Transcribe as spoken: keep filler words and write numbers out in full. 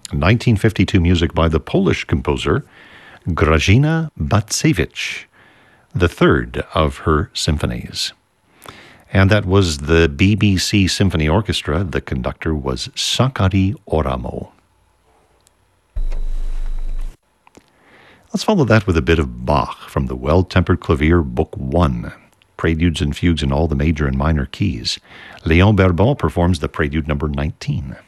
nineteen fifty-two music by the Polish composer Grażyna Bacewicz, the third of her symphonies. And that was the B B C Symphony Orchestra. The conductor was Sakari Oramo. Let's follow that with a bit of Bach from the Well-Tempered Clavier, Book one, Preludes and Fugues in all the major and minor keys. Léon Bourbon performs the Prelude number nineteen.